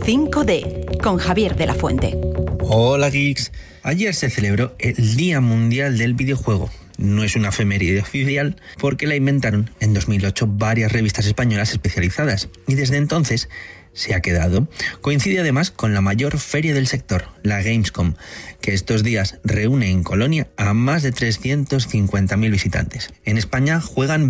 5D con Javier de la Fuente. Hola geeks. Ayer se celebró el Día Mundial del Videojuego. No es una efeméride oficial porque la inventaron en 2008 varias revistas españolas especializadas y desde entonces se ha quedado. Coincide además con la mayor feria del sector, la Gamescom, que estos días reúne en Colonia a más de 350.000 visitantes. En España juegan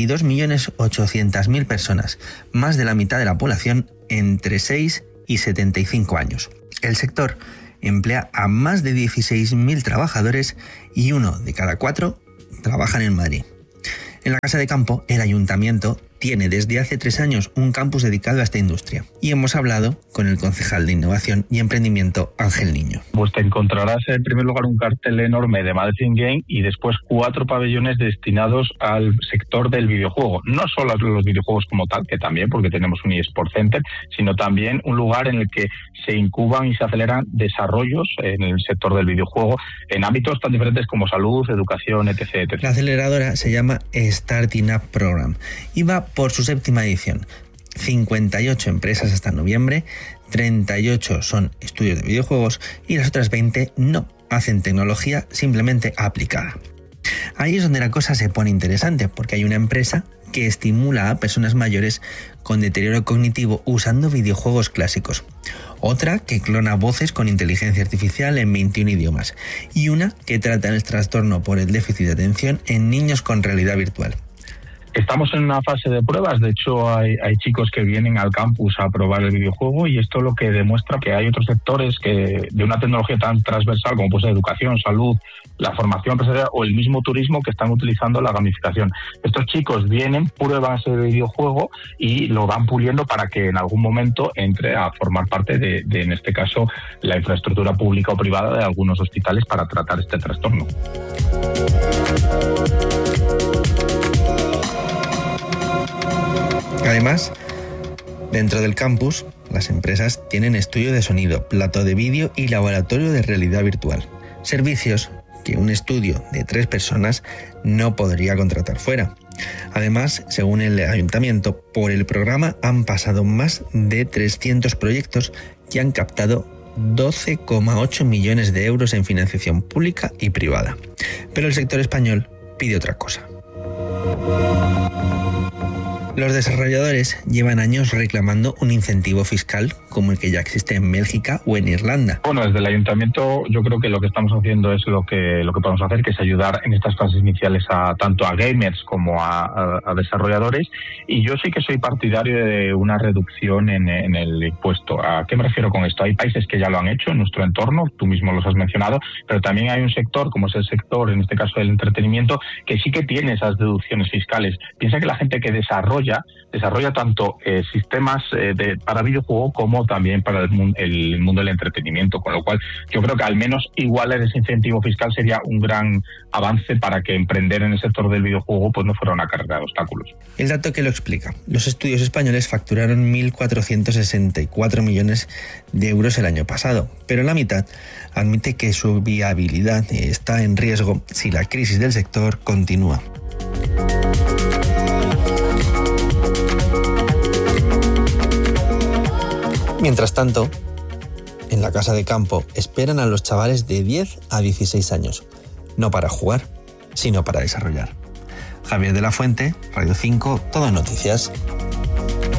22.800.000 personas, más de la mitad de la población entre 6 y 75 años. El sector emplea a más de 16.000 trabajadores y 1 de cada 4 trabajan en Madrid. En la Casa de Campo, el Ayuntamiento tiene desde hace 3 años un campus dedicado a esta industria y hemos hablado con el concejal de Innovación y Emprendimiento, Ángel Niño. Pues te encontrarás en primer lugar un cartel enorme de Madrid in Game y después 4 pabellones destinados al sector del videojuego. No solo a los videojuegos como tal, que también, porque tenemos un eSport Center, sino también un lugar en el que se incuban y se aceleran desarrollos en el sector del videojuego en ámbitos tan diferentes como salud, educación, etc. La aceleradora se llama Starting Up Program y va por su 7ª edición. 58 empresas hasta noviembre, 38 son estudios de videojuegos y las otras 20 no, hacen tecnología simplemente aplicada. Ahí es donde la cosa se pone interesante, porque hay una empresa que estimula a personas mayores con deterioro cognitivo usando videojuegos clásicos, otra que clona voces con inteligencia artificial en 21 idiomas y una que trata el trastorno por el déficit de atención en niños con realidad virtual. Estamos en una fase de pruebas, de hecho hay chicos que vienen al campus a probar el videojuego y esto lo que demuestra que hay otros sectores que de una tecnología tan transversal como puede ser educación, salud, la formación empresarial o el mismo turismo que están utilizando la gamificación. Estos chicos vienen, prueban ese videojuego y lo van puliendo para que en algún momento entre a formar parte de en este caso, la infraestructura pública o privada de algunos hospitales para tratar este trastorno. Además, dentro del campus, las empresas tienen estudio de sonido, plató de vídeo y laboratorio de realidad virtual. Servicios que un estudio de 3 personas no podría contratar fuera. Además, según el Ayuntamiento, por el programa han pasado más de 300 proyectos que han captado 12,8 millones de euros en financiación pública y privada. Pero el sector español pide otra cosa. Los desarrolladores llevan años reclamando un incentivo fiscal como el que ya existe en Bélgica o en Irlanda. Bueno, desde el Ayuntamiento yo creo que lo que estamos haciendo es lo que podemos hacer, que es ayudar en estas fases iniciales tanto a gamers como a desarrolladores, y yo sí que soy partidario de una reducción en el impuesto. ¿A qué me refiero con esto? Hay países que ya lo han hecho en nuestro entorno, tú mismo los has mencionado, pero también hay un sector, como es el sector, en este caso del entretenimiento, que sí que tiene esas deducciones fiscales. Piensa que la gente que desarrolla tanto sistemas para videojuego como también para el mundo del entretenimiento, con lo cual yo creo que al menos igualar ese incentivo fiscal sería un gran avance para que emprender en el sector del videojuego pues no fuera una carrera de obstáculos. El dato que lo explica: los estudios españoles facturaron 1.464 millones de euros el año pasado, pero la mitad admite que su viabilidad está en riesgo si la crisis del sector continúa. Mientras tanto, en la Casa de Campo esperan a los chavales de 10 a 16 años, no para jugar, sino para desarrollar. Javier de la Fuente, Radio 5, Todo Noticias.